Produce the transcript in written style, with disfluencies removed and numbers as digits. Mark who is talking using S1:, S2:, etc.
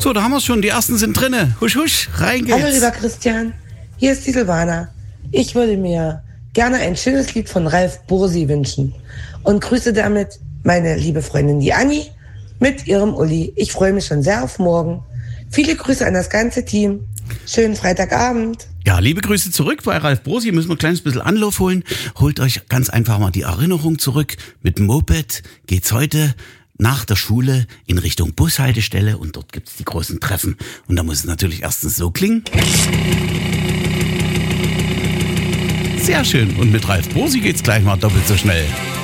S1: So, da haben wir es schon. Die ersten sind drinne. Husch, husch, rein geht's.
S2: Hallo lieber Christian, hier ist die Silvana. Ich würde mir gerne ein schönes Lied von Ralf Bursi wünschen und grüße damit meine liebe Freundin die Anni mit ihrem Uli. Ich freue mich schon sehr auf morgen. Viele Grüße an das ganze Team. Schönen Freitagabend.
S1: Ja, liebe Grüße zurück bei Ralf Bursi. Müssen wir ein kleines bisschen Anlauf holen. Holt euch ganz einfach mal die Erinnerung zurück. Mit dem Moped geht's heute nach der Schule in Richtung Bushaltestelle und dort gibt's die großen Treffen. Und da muss es natürlich erstens so klingen. Sehr schön. Und mit Ralf Bursi geht's gleich mal doppelt so schnell.